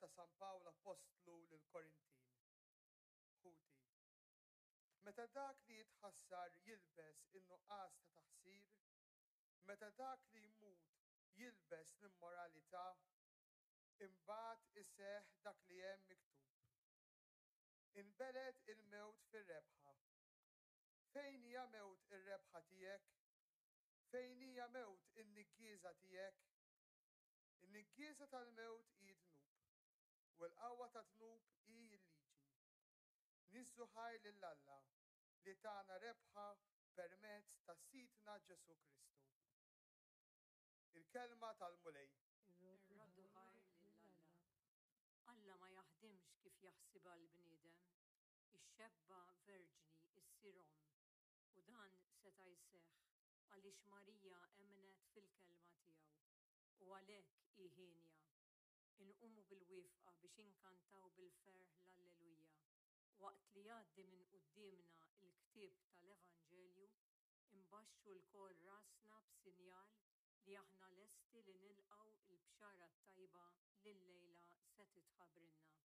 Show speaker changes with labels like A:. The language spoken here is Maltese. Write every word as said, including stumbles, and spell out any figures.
A: San Pawl Apostlu lil Korintin. Ħuti. Meta dak li jitħassar jilbes in-nuqqas ta' taħsir, meta dak li jmut jilbes l-immoralità, imbagħad iseħħ dak li hemm miktub. Inbeled il-mewt fir-rebħa. Fejn hija mewt ir-rebħa tiegħek? Fejn hija mewt in-niggieża tiegħek? In-niggieża tal-mewt hi dnub, u l-qawwa ta' dnub hi l-liġi. Nizzuħaj lill-Alla li tagħna rebħa permezz ta' Sidna Ġesu Kristu. Il-kelma tal-mulej.
B: Ir-raddu ħajr lill-Alla. Alla ma jaħdimx kif jaħsibha l-bniedem, ix-xebba verġni issirhom, u dan seta' jseħħ għaliex Marija emnet fil-kelma tiegħu u għalhekk hi ħinja. Inqumu bil-wifqa biex inkantaw bil-ferħ l-Alleluja. Waqt li jgħaddi minn qudiemna l-ktieb tal-Evanġelju, imbaxxu l-kol rasna b'sinjal li aħna lesti li nilqgħu l-bxara tajba li l-lejla se titħabbrilna.